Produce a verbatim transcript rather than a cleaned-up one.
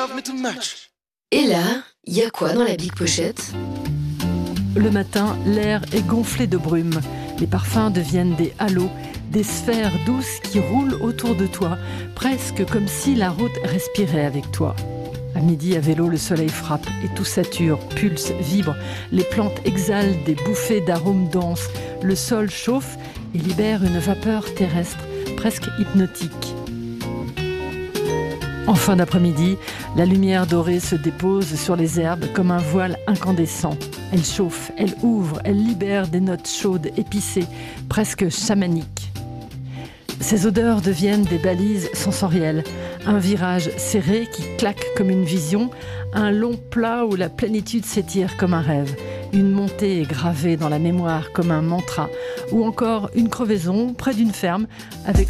Et là, il y a quoi dans la Big Pochette? Le matin, l'air est gonflé de brume. Les parfums deviennent des halos, des sphères douces qui roulent autour de toi, presque comme si la route respirait avec toi. À midi, à vélo, le soleil frappe et tout sature, pulse, vibre. Les plantes exhalent des bouffées d'arômes denses. Le sol chauffe et libère une vapeur terrestre, presque hypnotique. En fin d'après-midi, la lumière dorée se dépose sur les herbes comme un voile incandescent. Elle chauffe, elle ouvre, elle libère des notes chaudes, épicées, presque chamaniques. Ces odeurs deviennent des balises sensorielles. Un virage serré qui claque comme une vision, un long plat où la plénitude s'étire comme un rêve. Une montée est gravée dans la mémoire comme un mantra, ou encore une crevaison près d'une ferme avec